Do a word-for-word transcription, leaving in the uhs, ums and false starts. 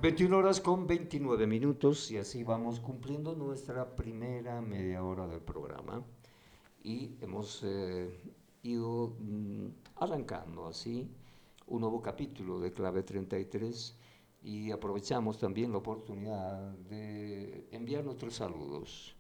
veintiuna horas con veintinueve minutos y así vamos cumpliendo nuestra primera media hora del programa y hemos eh, ido mm, arrancando así un nuevo capítulo de Clave treinta y tres y aprovechamos también la oportunidad de enviar nuestros saludos